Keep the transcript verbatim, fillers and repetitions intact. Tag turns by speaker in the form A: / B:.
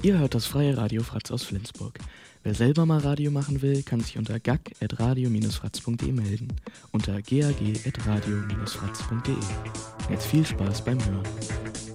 A: Ihr hört das freie Radio Fratz aus Flensburg. Wer selber mal Radio machen will, kann sich unter gag at radio Bindestrich fratz punkt de melden. Unter gag at radio Bindestrich fratz punkt de. Jetzt viel Spaß beim Hören.